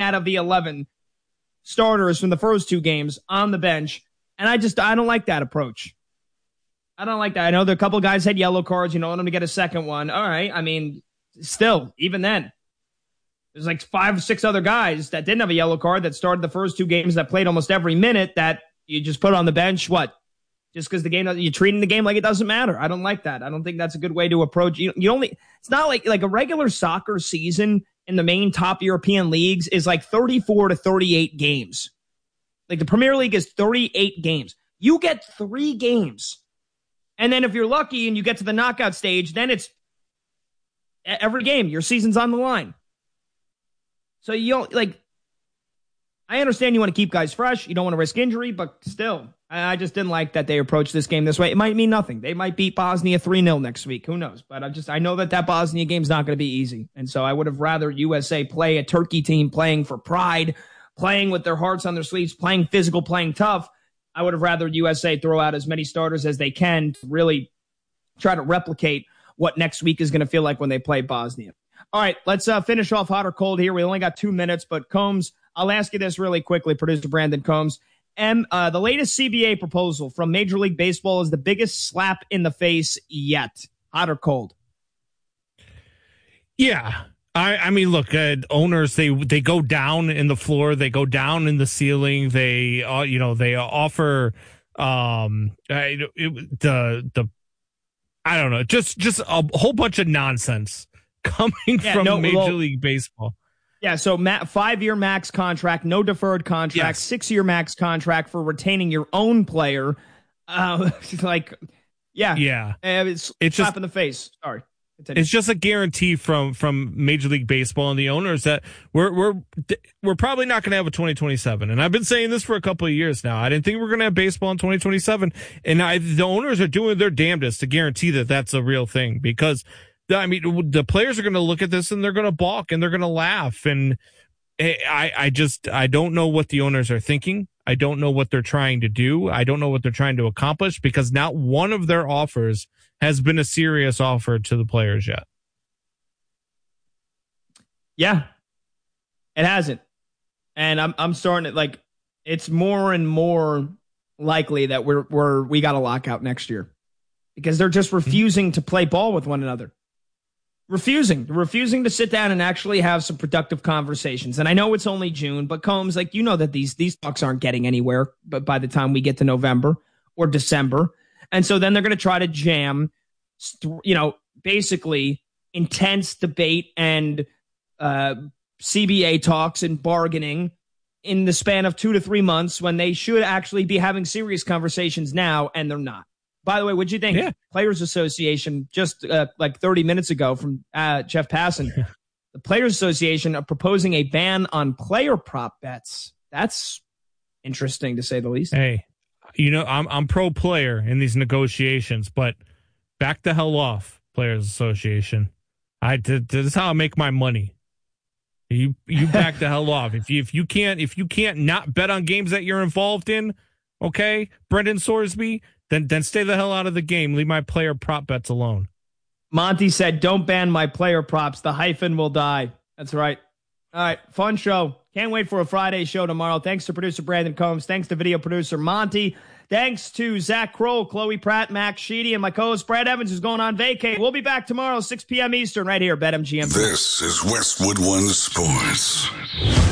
out of the 11 starters from the first 2 games on the bench. And I don't like that approach. I don't like that. I know there are a couple of guys had yellow cards. You don't want them to get a second one. All right. I mean, still, even then, there's like 5 or 6 other guys that didn't have a yellow card that started the first 2 games that played almost every minute that you just put on the bench. What? Just because you're treating the game like it doesn't matter. I don't like that. I don't think that's a good way to approach. It's not like a regular soccer season in the main top European leagues is like 34 to 38 games. Like the Premier League is 38 games. You get 3 games. And then if you're lucky and you get to the knockout stage, then it's every game. Your season's on the line. So you don't I understand you want to keep guys fresh. You don't want to risk injury, but still, I just didn't like that they approached this game this way. It might mean nothing. They might beat Bosnia 3-0 next week. Who knows? But I know that Bosnia game's not going to be easy. And so I would have rather USA play a Turkey team playing for pride, playing with their hearts on their sleeves, playing physical, playing tough. I would have rather USA throw out as many starters as they can to really try to replicate what next week is going to feel like when they play Bosnia. All right, let's finish off hot or cold here. We only got 2 minutes, but Combs, I'll ask you this really quickly, producer Brandon Combs. The latest CBA proposal from Major League Baseball is the biggest slap in the face yet. Hot or cold? Yeah. I mean, look, owners, they go down in the floor, they go down in the ceiling, they offer I don't know, just a whole bunch of nonsense coming from Major League Baseball. Yeah, so 5-year max contract, no deferred contract, 6-year max contract for retaining your own player. It's slap in the face. Sorry. Continue. It's just a guarantee from Major League Baseball and the owners that we're probably not going to have a 2027. And I've been saying this for a couple of years now. I didn't think we were going to have baseball in 2027. And the owners are doing their damnedest to guarantee that that's a real thing, because I mean, the players are going to look at this and they're going to balk and they're going to laugh. And I don't know what the owners are thinking. I don't know what they're trying to do. I don't know what they're trying to accomplish, because not one of their offers has been a serious offer to the players yet. Yeah, it hasn't. And I'm starting to it's more and more likely that we got a lockout next year, because they're just refusing to play ball with one another. Refusing to sit down and actually have some productive conversations. And I know it's only June, but Combs, that these talks aren't getting anywhere. But by the time we get to November or December, and so then they're going to try to jam, basically intense debate and CBA talks and bargaining in the span of 2 to 3 months, when they should actually be having serious conversations now, and they're not. By the way, what'd you think? Yeah. Players Association, just 30 minutes ago from Jeff Passan, the Players Association are proposing a ban on player prop bets. That's interesting, to say the least. Hey, I'm pro player in these negotiations, but back the hell off, Players Association. This is how I make my money. You back the hell off. If you can't not bet on games that you're involved in, okay, Brendan Sorsby, then stay the hell out of the game. Leave my player prop bets alone. Monty said, "Don't ban my player props. The hyphen will die." That's right. All right, fun show. Can't wait for a Friday show tomorrow. Thanks to producer Brandon Combs. Thanks to video producer Monty. Thanks to Zach Kroll, Chloe Pratt, Max Sheedy, and my co-host Brad Evans, who's going on vacay. We'll be back tomorrow, 6 p.m. Eastern, right here, BetMGM. This is Westwood One Sports.